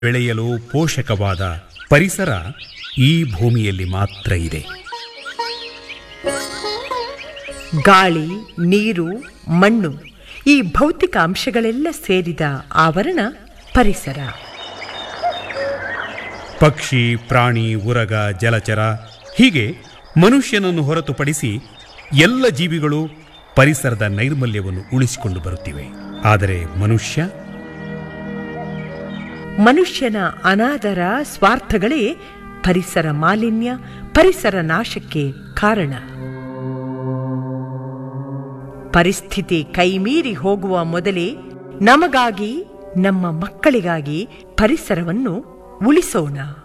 ಬೆಳೆಯಲು ಪೋಷಕವಾದ ಪರಿಸರ ಈ ಭೂಮಿಯಲ್ಲಿ ಮಾತ್ರ ಇದೆ. ಗಾಳಿ, ನೀರು, ಮಣ್ಣು ಈ ಭೌತಿಕ ಅಂಶಗಳೆಲ್ಲ ಸೇರಿದ ಆವರಣ ಪರಿಸರ. ಪಕ್ಷಿ, ಪ್ರಾಣಿ, ಉರಗ, ಜಲಚರ ಹೀಗೆ ಮನುಷ್ಯನನ್ನು ಹೊರತುಪಡಿಸಿ ಎಲ್ಲ ಜೀವಿಗಳು ಪರಿಸರದ ನೈರ್ಮಲ್ಯವನ್ನು ಉಳಿಸಿಕೊಂಡು ಬರುತ್ತಿವೆ. ಆದರೆ ಮನುಷ್ಯನ ಅನಾದರ, ಸ್ವಾರ್ಥಗಳೇ ಪರಿಸರ ಮಾಲಿನ್ಯ, ಪರಿಸರ ನಾಶಕ್ಕೆ ಕಾರಣ. ಪರಿಸ್ಥಿತಿ ಕೈಮೀರಿ ಹೋಗುವ ಮೊದಲೇ ನಮಗಾಗಿ, ನಮ್ಮ ಮಕ್ಕಳಿಗಾಗಿ ಪರಿಸರವನ್ನು ಉಳಿಸೋಣ.